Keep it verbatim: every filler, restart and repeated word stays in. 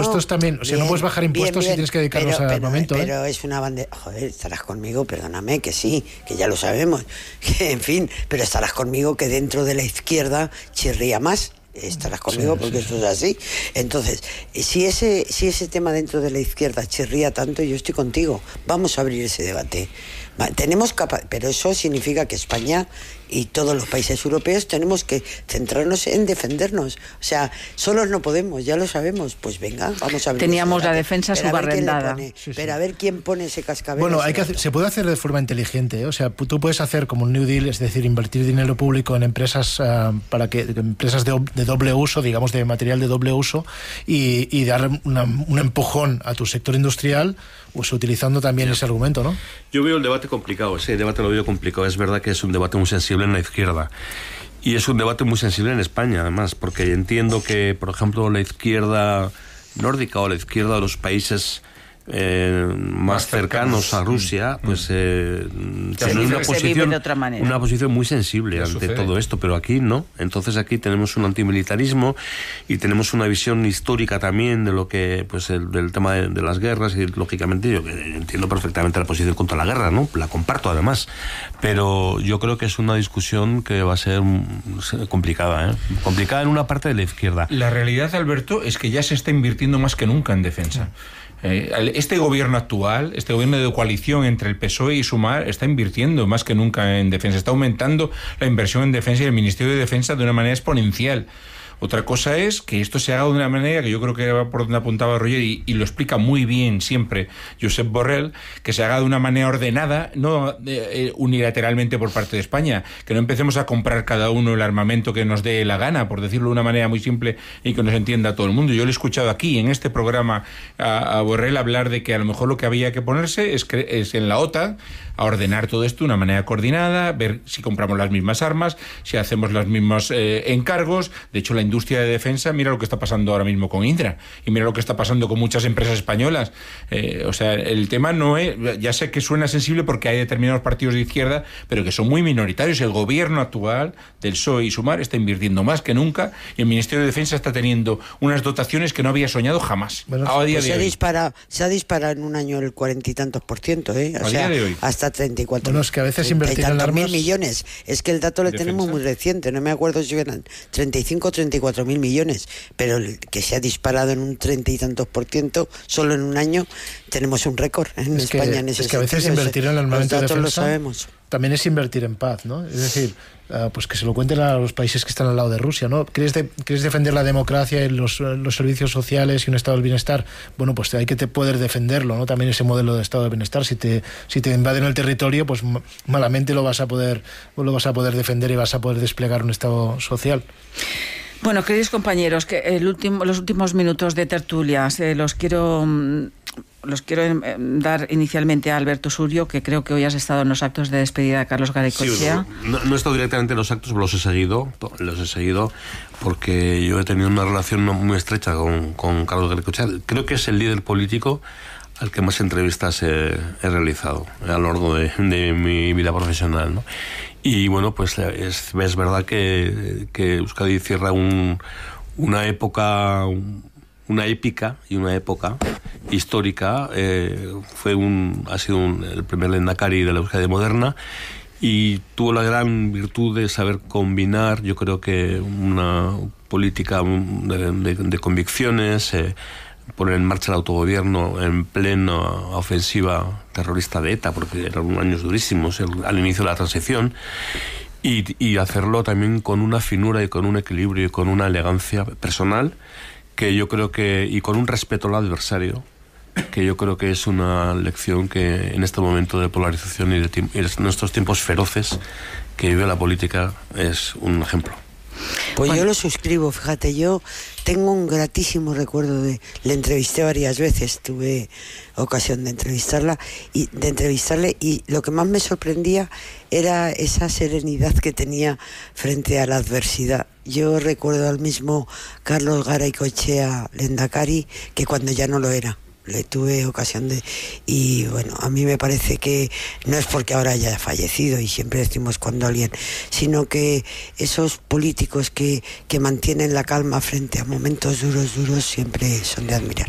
impuestos también, o sea, bien, no puedes bajar impuestos bien, bien, si tienes que dedicarlos pero, al pero, armamento. Pero ¿eh? es una bandera, joder, estarás conmigo, perdóname, que sí, que ya lo sabemos, que en fin, pero estarás conmigo que dentro de la izquierda chirría más. Estarás conmigo, sí, porque sí, eso es así. Entonces, si ese, si ese tema dentro de la izquierda chirría tanto, yo estoy contigo. Vamos a abrir ese debate. Tenemos capa- pero eso significa que España y todos los países europeos tenemos que centrarnos en defendernos. O sea, solos no podemos, ya lo sabemos. Pues venga, vamos a abrir. Teníamos la defensa subarrendada. Sí, sí. Pero a ver quién pone ese cascabel. Bueno, hay que hacer, se puede hacer de forma inteligente, ¿eh? O sea, tú puedes hacer como un New Deal, es decir, invertir dinero público en empresas uh, para que empresas de, de doble uso, digamos, de material de doble uso, y, y dar una, un empujón a tu sector industrial, pues utilizando también sí. ese argumento, ¿no? Yo veo el debate complicado, ese debate lo veo complicado. Es verdad que es un debate muy sensible en la izquierda. Y es un debate muy sensible en España, además, porque entiendo que, por ejemplo, la izquierda nórdica o la izquierda de los países eh, más cercanos a Rusia, mm. pues eh, tienen una posición, una posición muy sensible ante sucede? todo esto, pero aquí no. Entonces aquí tenemos un antimilitarismo y tenemos una visión histórica también de lo que, pues, el, del tema de, de las guerras, y lógicamente yo entiendo perfectamente la posición contra la guerra, ¿no? La comparto además, pero yo creo que es una discusión que va a ser complicada, ¿eh? Complicada en una parte de la izquierda. La realidad, Alberto, es que ya se está invirtiendo más que nunca en defensa. Este gobierno actual, este gobierno de coalición entre el P S O E y Sumar, está invirtiendo más que nunca en defensa, está aumentando la inversión en defensa y el Ministerio de Defensa de una manera exponencial. Otra cosa es que esto se haga de una manera que yo creo que va por donde apuntaba Roger, y, y lo explica muy bien siempre Josep Borrell, que se haga de una manera ordenada, no eh, unilateralmente por parte de España, que no empecemos a comprar cada uno el armamento que nos dé la gana, por decirlo de una manera muy simple y que nos entienda todo el mundo. Yo lo he escuchado aquí en este programa a, a Borrell hablar de que a lo mejor lo que había que ponerse es, que, es en la OTAN a ordenar todo esto de una manera coordinada, ver si compramos las mismas armas, si hacemos los mismos eh, encargos. De hecho, la industria de defensa, mira lo que está pasando ahora mismo con Indra, y mira lo que está pasando con muchas empresas españolas. Eh, o sea, el tema no es, ya sé que suena sensible porque hay determinados partidos de izquierda, pero que son muy minoritarios. El gobierno actual del P S O E y Sumar está invirtiendo más que nunca, y el Ministerio de Defensa está teniendo unas dotaciones que no había soñado jamás. Bueno, a día pues de se, hoy. Ha disparado, se ha disparado en un año el cuarenta y tantos por ciento, ¿eh? O a sea, día de hoy. Hasta treinta y cuatro. Bueno, es que a veces invertir en armas... mil millones. Es que el dato lo tenemos muy reciente, no me acuerdo si eran treinta y cinco o treinta y cuatro mil millones, pero que se ha disparado en un treinta y tantos por ciento solo en un año. Tenemos un récord en es España que, en ese es que a veces sentido. invertir en el armamento de defensa lo sabemos. También es invertir en paz, ¿no? Es decir, uh, pues que se lo cuenten a los países que están al lado de Rusia, ¿no? ¿Quieres, de, ¿quieres defender la democracia y los, los servicios sociales y un estado del bienestar? Bueno, pues hay que te poder defenderlo, ¿no? También ese modelo de estado del bienestar. Si te si te invaden el territorio, pues malamente lo vas a poder lo vas a poder defender y vas a poder desplegar un estado social. Bueno, queridos compañeros, que el último, los últimos minutos de tertulia eh, los quiero los quiero eh, dar inicialmente a Alberto Surio, que creo que hoy has estado en los actos de despedida de Carlos Garaikoetxea. Sí, no, no he estado directamente en los actos, pero los he seguido, los he seguido porque yo he tenido una relación muy estrecha con, con Carlos Garaikoetxea. Creo que es el líder político al que más entrevistas he, he realizado a lo largo de, de mi vida profesional, ¿no? Y bueno, pues es, es verdad que, que Euskadi cierra un, una época, una épica y una época histórica. Eh, fue un, ha sido un, el primer lehendakari de la Euskadi moderna, y tuvo la gran virtud de saber combinar, yo creo que una política de, de, de convicciones, eh, poner en marcha el autogobierno en plena ofensiva terrorista de ETA, porque eran años durísimos el, al inicio de la transición, y, y hacerlo también con una finura y con un equilibrio y con una elegancia personal, que yo creo que, y con un respeto al adversario, que yo creo que es una lección que en este momento de polarización y de, y de nuestros tiempos feroces que vive la política es un ejemplo. Pues bueno, yo lo suscribo, fíjate, yo tengo un gratísimo recuerdo de, le entrevisté varias veces, tuve ocasión de entrevistarla y de entrevistarle y lo que más me sorprendía era esa serenidad que tenía frente a la adversidad. Yo recuerdo al mismo Carlos Garaikoetxea lehendakari que cuando ya no lo era. Le tuve ocasión de... Y bueno, a mí me parece que no es porque ahora haya fallecido y siempre decimos cuando alguien, sino que esos políticos que, que mantienen la calma frente a momentos duros, duros, siempre son de admirar.